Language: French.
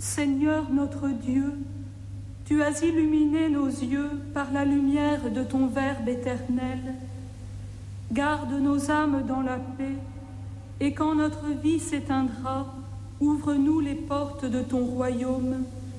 Seigneur notre Dieu, tu as illuminé nos yeux par la lumière de ton Verbe éternel. Garde nos âmes dans la paix, et quand notre vie s'éteindra, ouvre-nous les portes de ton royaume.